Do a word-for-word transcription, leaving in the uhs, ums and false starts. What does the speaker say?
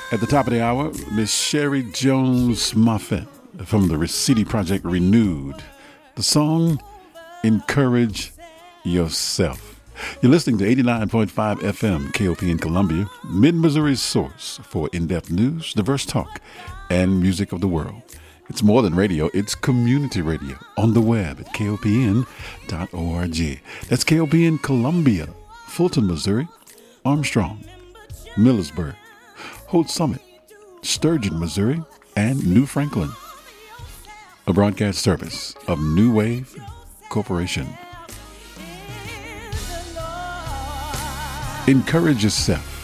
At the top of the hour, Miss Sherry Jones Moffett from the C D Project Renewed. The song, Encourage Yourself. You're listening to eighty-nine point five F M K O P in Columbia, Mid-Missouri's source for in-depth news, diverse talk, and music of the world. It's more than radio, it's community radio on the web at K O P N dot org. That's K O P N Columbia, Fulton, Missouri, Armstrong, Millersburg, Holt Summit, Sturgeon, Missouri, and New Franklin. A broadcast service of New Wave Corporation. Encourage yourself.